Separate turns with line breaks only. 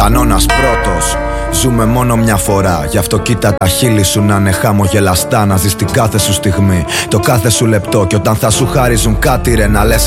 κανόνας πρώτος. Ζούμε μόνο μια φορά, γι' αυτό κοίτα τα χείλη σου να είναι χαμογελαστά. Να ζεις την κάθε σου στιγμή, το κάθε σου λεπτό. Κι όταν θα σου χάριζουν κάτι ρε να λες